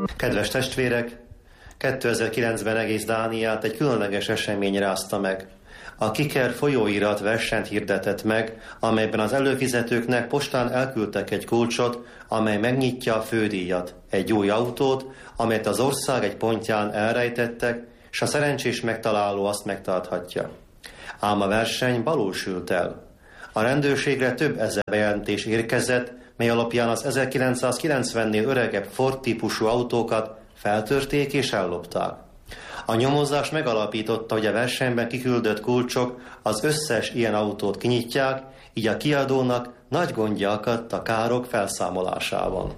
Kedves testvérek, 2009-ben egész Dániát egy különleges esemény rázta meg. A Kiker folyóirat versenyt hirdetett meg, amelyben az előfizetőknek postán elküldtek egy kulcsot, amely megnyitja a fődíjat, egy új autót, amelyet az ország egy pontján elrejtettek, és a szerencsés megtaláló azt megtarthatja. Ám a verseny balul sült el. A rendőrségre több ezer bejelentés érkezett, mely alapján az 1990-nél öregebb Ford típusú autókat feltörték és ellopták. A nyomozás megalapította, hogy a versenyben kiküldött kulcsok az összes ilyen autót kinyitják, így a kiadónak nagy gondja akadt a károk felszámolásában.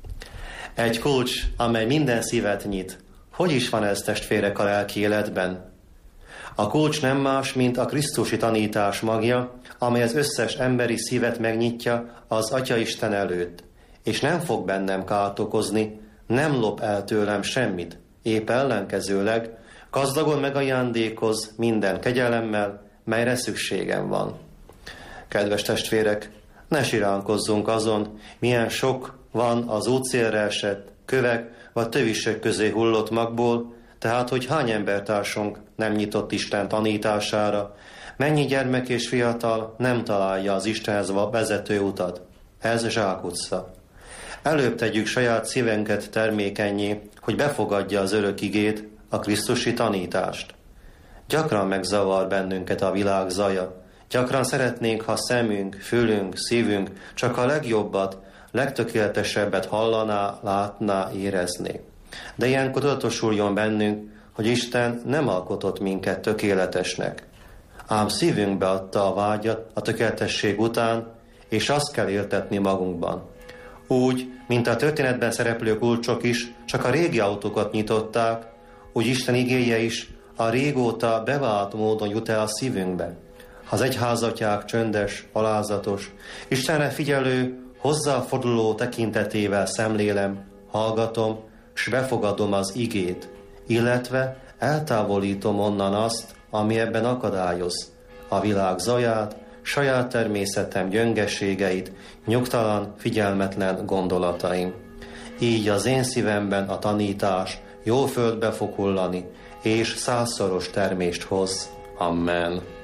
Egy kulcs, amely minden szívet nyit. Hogy is van ez, testvérek, a lelki életben? A kulcs nem más, mint a krisztusi tanítás magja, amely az összes emberi szívet megnyitja az Atyaisten előtt, és nem fog bennem kárt okozni, nem lop el tőlem semmit, épp ellenkezőleg gazdagon megajándékoz minden kegyelemmel, melyre szükségem van. Kedves testvérek, ne siránkozzunk azon, milyen sok van az útszélre esett kövek vagy tövisek közé hullott magból, tehát hogy hány embertársunk nem nyitott Isten tanítására, mennyi gyermek és fiatal nem találja az Istenhez vezető utat. Ez zsákutca. Előbb tegyük saját szívenket termékennyé, hogy befogadja az örök igét, a krisztusi tanítást. Gyakran megzavar bennünket a világ zaja. Gyakran szeretnénk, ha szemünk, fülünk, szívünk csak a legjobbat, legtökéletesebbet hallaná, látná, érezné. De ilyenkor tudatosuljon bennünk, hogy Isten nem alkotott minket tökéletesnek. Ám szívünkbe adta a vágyat a tökéletesség után, és azt kell éltetni magunkban. Úgy, mint a történetben szereplő kulcsok is csak a régi autókat nyitották, úgy Isten igéje is a régóta bevált módon jut el a szívünkbe. Ha az egyházatják csöndes, alázatos, Istenre figyelő, hozzáforduló tekintetével szemlélem, hallgatom, s befogadom az igét, illetve eltávolítom onnan azt, ami ebben akadályoz, a világ zaját, saját természetem gyöngeségeit, nyugtalan, figyelmetlen gondolataim. Így az én szívemben a tanítás jó földbe fog hullani, és 100-szoros termést hoz. Amen.